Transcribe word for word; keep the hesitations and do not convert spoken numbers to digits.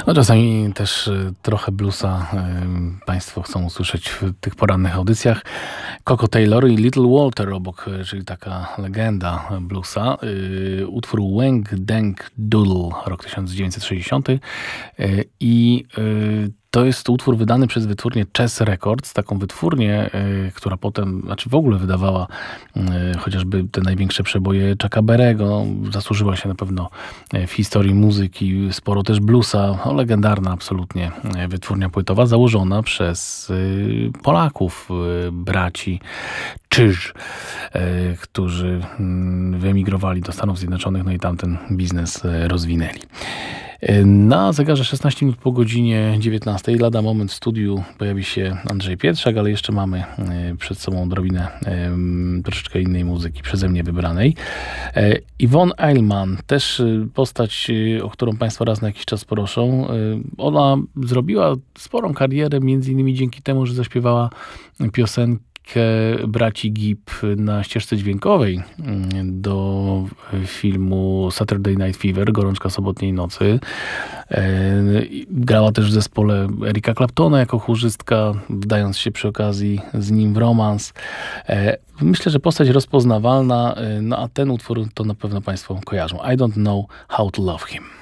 No czasami też y, trochę bluesa y, Państwo chcą usłyszeć w tych porannych audycjach. Coco Taylor i Little Walter obok, y, czyli taka legenda bluesa. Y, utwór Wang Dang Doodle, rok tysiąc dziewięćset sześćdziesiąty. Y, I y, to jest utwór wydany przez wytwórnię Chess Records, taką wytwórnię, y, która potem, znaczy w ogóle wydawała y, chociażby te największe przeboje Chucka Berry'ego. Zasłużyła się na pewno y, w historii muzyki, sporo też bluesa. No, legendarna absolutnie y, wytwórnia płytowa, założona przez y, Polaków, y, braci Czyż, y, którzy y, wyemigrowali do Stanów Zjednoczonych, no i tamten biznes y, rozwinęli. Na zegarze szesnaście minut po godzinie dziewiętnastej. Lada moment w studiu pojawi się Andrzej Pietrzak, ale jeszcze mamy przed sobą odrobinę troszeczkę innej muzyki przeze mnie wybranej. Yvonne Elliman, też postać, o którą Państwo raz na jakiś czas proszą. Ona zrobiła sporą karierę, między innymi dzięki temu, że zaśpiewała piosenkę braci Gibb na ścieżce dźwiękowej do filmu Saturday Night Fever, Gorączka sobotniej nocy. Grała też w zespole Erika Claptona jako chórzystka, wdając się przy okazji z nim w romans. Myślę, że postać rozpoznawalna, no a ten utwór to na pewno Państwo kojarzą. I don't know how to love him.